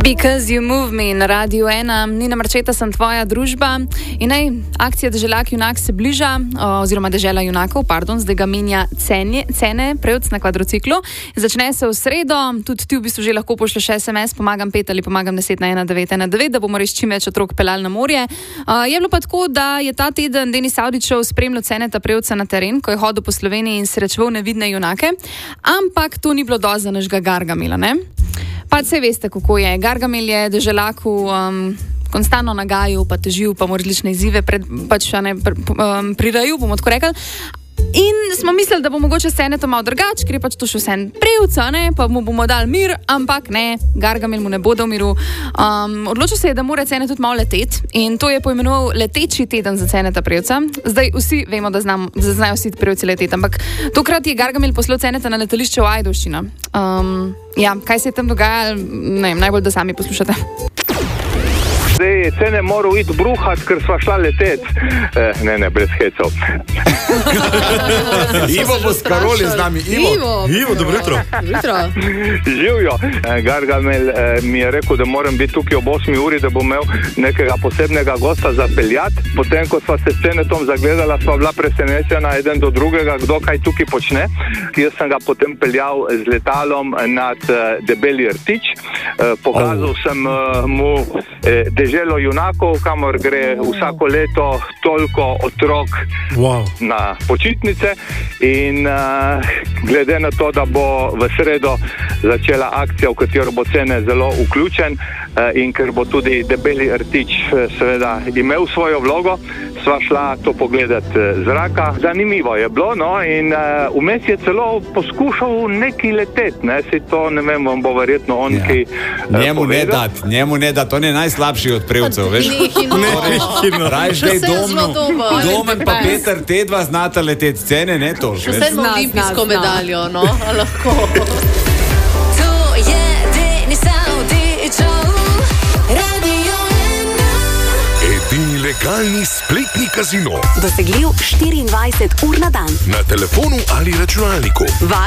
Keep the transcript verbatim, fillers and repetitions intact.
Because you move me na Radiu ena, Nina Marčeta sem tvoja družba in naj akcija Deželak junak se bliža, oziroma Dežela junakov, pardon, zdaj ga menja cene, cene prevc na kvadrociklu. Začne se v sredo, tudi ti v bistvu že lahko pošlješ es em es, pomagam pet ali pomagam deset na ena devet ena devet, da bomo res čim več otrok peljali na morje. Uh, je bilo pa tako, da je ta teden Denis Avdićev spremljal Ceneta Prevca na teren, ko je hodil po Sloveniji in srečeval nevidne junake, ampak to ni bilo dosti za našega Gargamela, ne? Pa se veste, kako je. Gargamel je Deželaku um, konstantno nagajal, pa težil, pa mu različne izzive pred, pač, ne, pr, um, prirajal, bomo tako rekli. In smo mislili, da bo mogoče Ceneto malo drugače, ker je pač to še vse en prevca, ne, pa mu bomo dali mir, ampak ne, Gargamel mu ne bo dal miru. Um, odločil se je, da mora Cenet tudi malo leteti in to je poimenoval leteči teden za Ceneta Prevca. Zdaj vsi vemo, da, znam, da znajo vsi prevci leteti, ampak tokrat je Gargamel poslal Ceneta na letališče v Ajdovščino. Um, ja, kaj se je tam dogajalo, ne vem, najbolj da sami poslušate. Zdaj, Cene moral iti bruhat, ker sva šla leteti. Eh, ne, ne, brez hecov. Ivo bo s Karoli z nami. Ivo, Ivo, Ivo dobro jutro. jutro. Živjo. Eh, Gargamel eh, mi je rekel, da moram biti tukaj ob osmi uri, da bom imel nekega posebnega gosta za peljati. Potem, ko sva se s Cenetom zagledala, sva bila presenečena eden do drugega, kdo kaj tukaj počne. Jaz sem ga potem peljal z letalom nad eh, Debeli Rtič. Eh, pokazal oh. sem eh, mu eh, Deželo junakov, kamor gre vsako leto toliko otrok wow. na počitnice in uh, glede na to, da bo v sredo začela akcija, v katero bo Cene zelo vključen uh, in ker bo tudi Debeli Rtič seveda imel svojo vlogo, sva šla to pogledati z zraka. Zanimivo je bilo, no, in uh, vmes je celo poskušal neki leteti, ne, si to, ne vem, vam bo verjetno on, ja. ki uh, njemu ne povedal. dat, njemu ne dat, on je najslabši od prevcev, veš? Nehino. Rajš dej domno, Domen pa Peter, te dva znata leteti, Cene ne to, Še veš? sedmo olimpijsko medaljo, no, a lahko. To je Denis Avdićev, Radio ena. Edini legalni spletni kazino. Dosegljiv štiriindvajset ur na dan. Na telefonu ali računalniku.